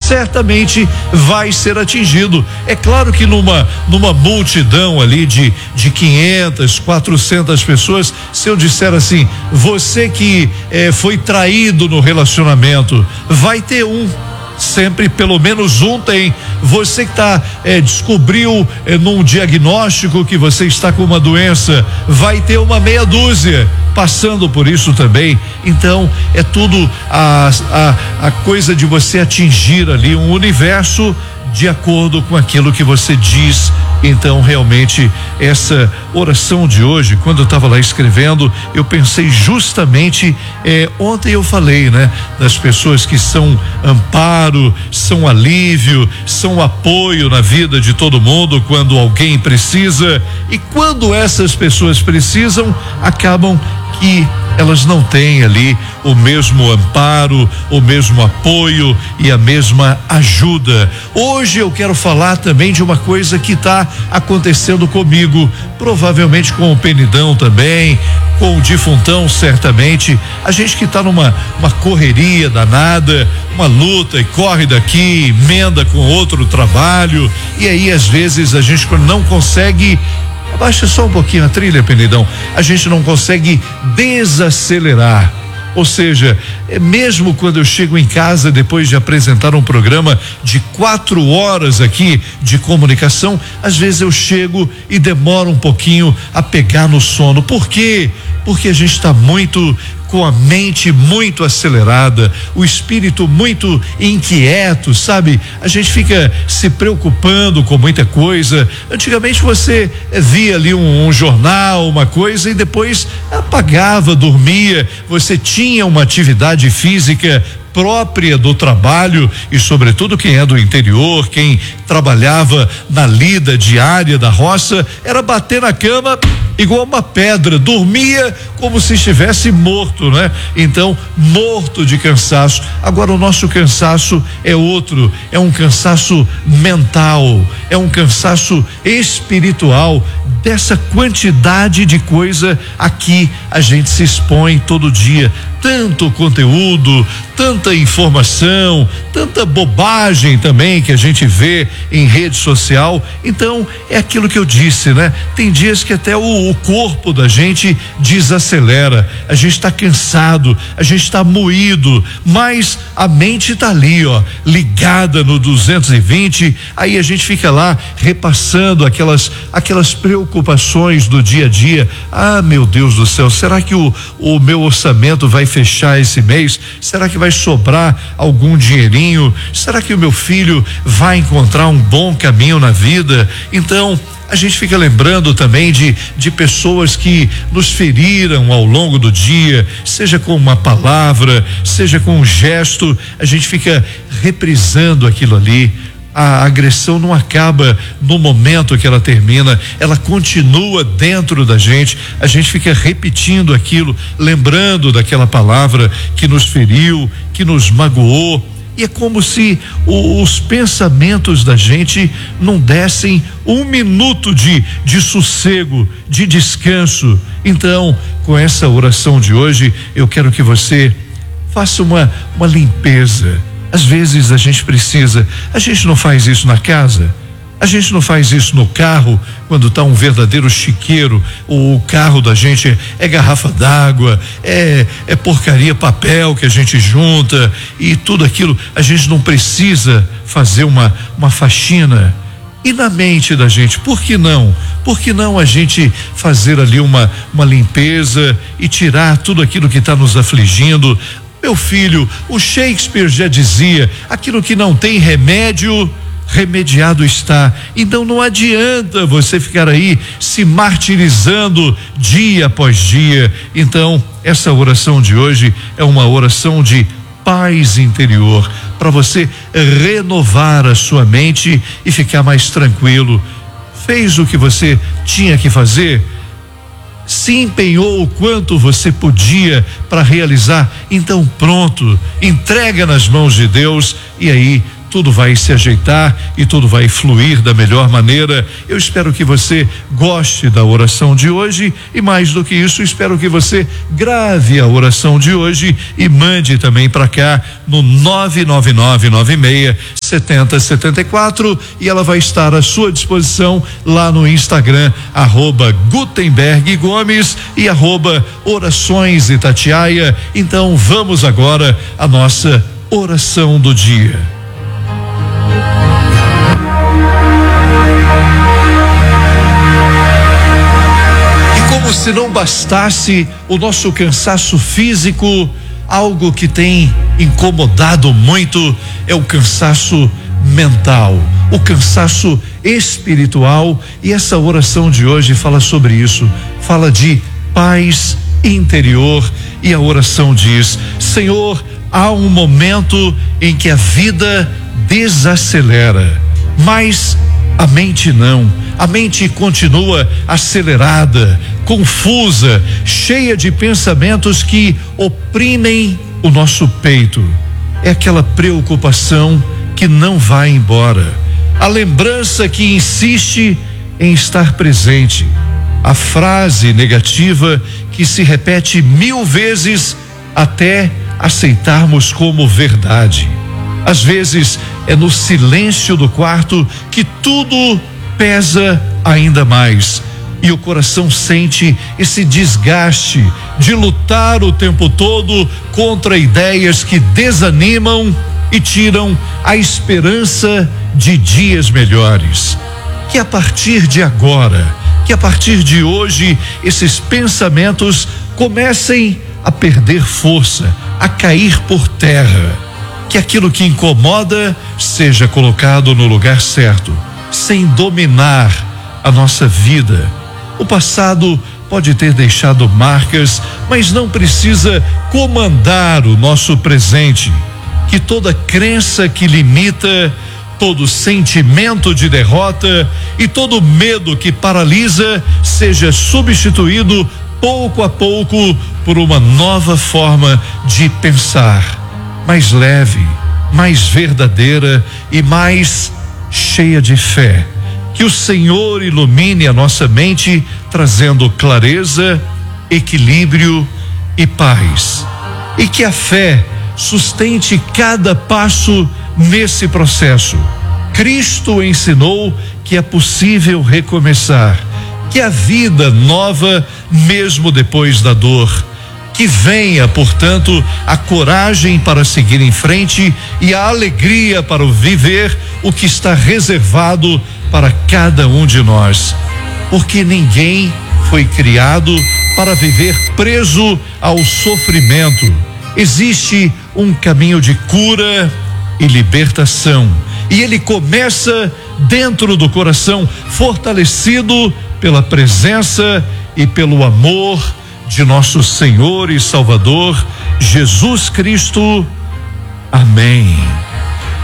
certamente vai ser atingido. É claro que numa multidão ali de 500, 400 pessoas, se eu disser assim, você que foi traído no relacionamento, vai ter um. Sempre pelo menos um tem. Você que descobriu num diagnóstico que você está com uma doença, vai ter uma meia dúzia passando por isso também. Então é tudo a coisa de você atingir ali um universo de acordo com aquilo que você diz. Então realmente essa oração de hoje, quando eu estava lá escrevendo, eu pensei justamente, ontem eu falei, né, das pessoas que são amparo, são alívio, são apoio na vida de todo mundo quando alguém precisa, e quando essas pessoas precisam, acabam que elas não têm ali o mesmo amparo, o mesmo apoio e a mesma ajuda. Hoje eu quero falar também de uma coisa que está acontecendo comigo, provavelmente com o Penidão também, com o Difuntão certamente. A gente que está numa correria danada, uma luta, e corre daqui, emenda com outro trabalho, e aí às vezes a gente não consegue. Abaixa só um pouquinho a trilha, Penidão. A gente não consegue desacelerar. Ou seja, mesmo quando eu chego em casa depois de apresentar um programa de 4 horas aqui de comunicação, às vezes eu chego e demoro um pouquinho a pegar no sono. Por quê? Porque a gente está com a mente muito acelerada, o espírito muito inquieto, sabe? A gente fica se preocupando com muita coisa. Antigamente você via ali um jornal, uma coisa, e depois apagava, dormia. Você tinha uma atividade física própria do trabalho, e sobretudo quem é do interior, quem trabalhava na lida diária da roça, era bater na cama igual uma pedra, dormia como se estivesse morto, né? Então, morto de cansaço. Agora o nosso cansaço é outro, é um cansaço mental, é um cansaço espiritual, dessa quantidade de coisa aqui a gente se expõe todo dia. Tanto conteúdo, tanta informação, tanta bobagem também que a gente vê em rede social. Então é aquilo que eu disse, né? Tem dias que até o corpo da gente desacelera, a gente está cansado, a gente está moído, mas a mente está ali, ó, ligada no 220. Aí a gente fica lá repassando aquelas preocupações do dia a dia. Ah, meu Deus do céu, será que o meu orçamento vai fechar esse mês? Será que vai sobrar algum dinheirinho? Será que o meu filho vai encontrar um bom caminho na vida? Então a gente fica lembrando também de pessoas que nos feriram ao longo do dia, seja com uma palavra, seja com um gesto. A gente fica reprisando aquilo ali. A agressão não acaba no momento que ela termina, ela continua dentro da gente. A gente fica repetindo aquilo, lembrando daquela palavra que nos feriu, que nos magoou, e é como se os pensamentos da gente não dessem um minuto de sossego, de descanso. Então, com essa oração de hoje, eu quero que você faça uma limpeza. Às vezes a gente não faz isso na casa, a gente não faz isso no carro, quando está um verdadeiro chiqueiro. O carro da gente é garrafa d'água, é porcaria, papel que a gente junta e tudo aquilo. A gente não precisa fazer uma faxina. E na mente da gente, por que não? Por que não a gente fazer ali uma limpeza e tirar tudo aquilo que está nos afligindo? Meu filho, o Shakespeare já dizia: aquilo que não tem remédio, remediado está. Então não adianta você ficar aí se martirizando dia após dia. Então essa oração de hoje é uma oração de paz interior, para você renovar a sua mente e ficar mais tranquilo. Fez o que você tinha que fazer? Se empenhou o quanto você podia para realizar? Então pronto, entrega nas mãos de Deus, e aí tudo vai se ajeitar e tudo vai fluir da melhor maneira. Eu espero que você goste da oração de hoje e, mais do que isso, espero que você grave a oração de hoje e mande também para cá no 999967074 e ela vai estar à sua disposição lá no Instagram, @Gutenberg Gomes e @Orações Itatiaia. Então vamos agora à nossa oração do dia. E como se não bastasse o nosso cansaço físico, algo que tem incomodado muito é o cansaço mental, o cansaço espiritual, e essa oração de hoje fala sobre isso, fala de paz interior, e a oração diz: Senhor, há um momento em que a vida desacelera, mas a mente não. A mente continua acelerada, confusa, cheia de pensamentos que oprimem o nosso peito. É aquela preocupação que não vai embora, a lembrança que insiste em estar presente, a frase negativa que se repete 1000 vezes até aceitarmos como verdade. Às vezes é no silêncio do quarto que tudo pesa ainda mais e o coração sente esse desgaste de lutar o tempo todo contra ideias que desanimam e tiram a esperança de dias melhores. Que a partir de agora, que a partir de hoje, esses pensamentos comecem a perder força, a cair por terra. Que aquilo que incomoda seja colocado no lugar certo, sem dominar a nossa vida. O passado pode ter deixado marcas, mas não precisa comandar o nosso presente. Que toda crença que limita, todo sentimento de derrota e todo medo que paralisa seja substituído pouco a pouco por uma nova forma de pensar, mais leve, mais verdadeira e mais cheia de fé. Que o Senhor ilumine a nossa mente, trazendo clareza, equilíbrio e paz. E que a fé sustente cada passo nesse processo. Cristo ensinou que é possível recomeçar, que a vida nova mesmo depois da dor. Que venha, portanto, a coragem para seguir em frente e a alegria para viver o que está reservado para cada um de nós. Porque ninguém foi criado para viver preso ao sofrimento. Existe um caminho de cura e libertação, e ele começa dentro do coração, fortalecido pela presença e pelo amor de nosso Senhor e Salvador Jesus Cristo. Amém.